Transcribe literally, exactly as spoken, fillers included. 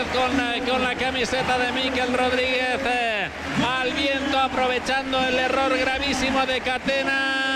con, con la camiseta de Mikel Rodríguez. Eh, al viento, aprovechando el error gravísimo de Catena.